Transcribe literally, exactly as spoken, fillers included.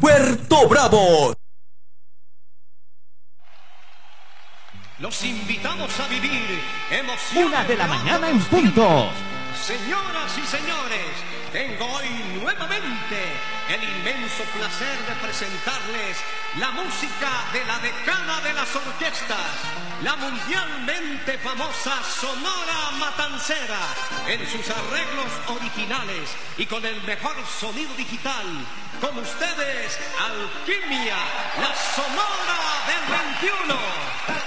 Puerto Bravo. Los invitamos a vivir emociones. Una de la mañana en punto. Señoras y señores, tengo hoy nuevamente el inmenso placer de presentarles la música de la decana de las orquestas, la mundialmente famosa Sonora Matancera, en sus arreglos originales y con el mejor sonido digital. Con ustedes, Alquimia, la Sonora del veintiuno.